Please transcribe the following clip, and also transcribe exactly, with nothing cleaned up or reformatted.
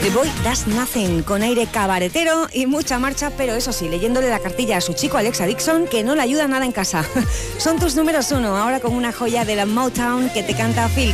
The Boy Does Nothing, con aire cabaretero y mucha marcha, pero eso sí, leyéndole la cartilla a su chico Alexa Dixon, que no le ayuda nada en casa. Son tus números uno, ahora con una joya de la Motown que te canta Phil